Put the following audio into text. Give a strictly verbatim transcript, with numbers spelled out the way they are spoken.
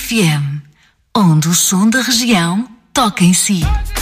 F M, onde o som da região toca em si.